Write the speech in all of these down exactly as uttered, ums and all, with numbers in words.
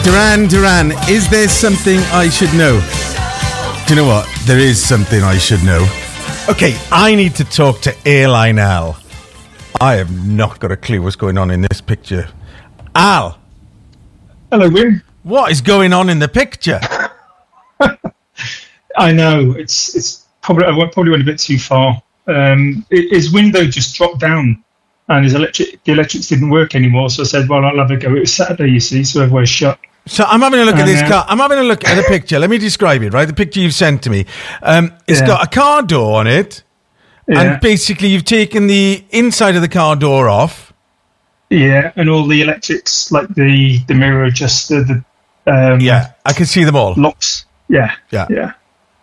Duran, Duran, is there something I should know? Do you know what? There is something I should know. Okay, I need to talk to Airline Al. I have not got a clue what's going on in this picture. Al. Hello, Wim. What is going on in the picture? I know, it's it's probably I went, probably went a bit too far. Um, his window just dropped down and his electric the electrics didn't work anymore, so I said, well, I'll have a go. It was Saturday, you see, so everywhere's shut. So I'm having a look at And, this uh, car. I'm having a look at the picture. Let me describe it, right? The picture you've sent to me. Um, it's Yeah. got a car door on it, Yeah. and basically you've taken the inside of the car door off. Yeah, and all the electrics, like the, the mirror adjuster, the um, Yeah, I can see them all. locks. Yeah, Yeah. yeah.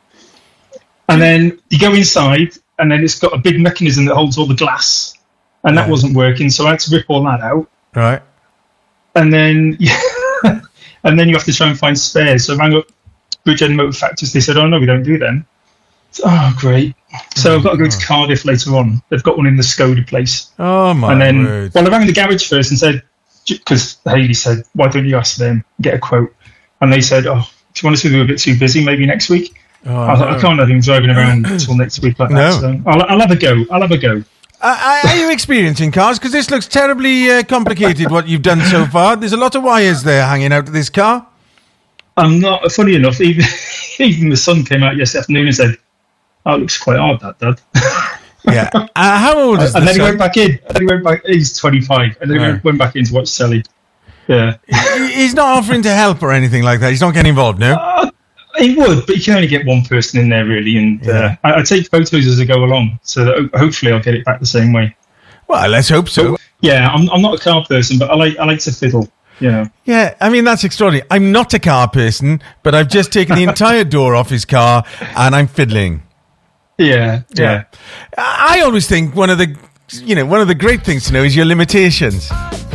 And then you go inside, and then it's got a big mechanism that holds all the glass, and that Yeah. wasn't working, so I had to rip all that out. Right. And then, yeah, and then you have to try and find spares. So I rang up Bridgend Motor Factors. They said, "Oh no, we don't do them." So, oh, great. So I've got to go to Cardiff later on. They've got one in the Skoda place. Oh, my and then, word. well, I rang the garage first and said, because Hayley said, "Why don't you ask them, get a quote?" And they said, "Oh, to be honest with you, we're a bit too busy. Maybe next week." Oh, I was like, no. I can't have him driving around until next week like No. that. So I'll, I'll have a go. I'll have a go. Uh, are you experiencing cars? Because this looks terribly uh, complicated, what you've done so far. There's a lot of wires there hanging out of this car. I'm not, funny enough, even, even the son came out yesterday afternoon and said, "Oh, it looks quite hard, that, Dad." Yeah. Uh, how old is And the then he son? went back in. And then he went back. He's twenty-five, and then Right. he went back in to watch telly. Yeah, He- He's not offering to help or anything like that. He's not getting involved, no? uh, he would, but you can only get one person in there really. And Yeah. uh, I, I take photos as I go along, so that ho- hopefully I'll get it back the same way. Well, let's hope so. Yeah, I'm, I'm not a car person, but I like I like to fiddle. You know. Yeah, I mean, that's extraordinary. I'm not a car person, but I've just taken the entire door off his car and I'm fiddling. Yeah, yeah. I always think one of the, you know, one of the great things to know is your limitations.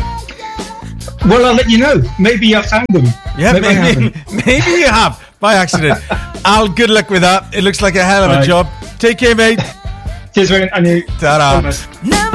Well, I'll let you know. Maybe I found them. Yeah, maybe, I maybe, haven't. maybe you have by accident. Al, good luck with that. It looks like a hell of a Right. job. Take care, mate. Cheers, mate. And you. Ta-da. Promise. Never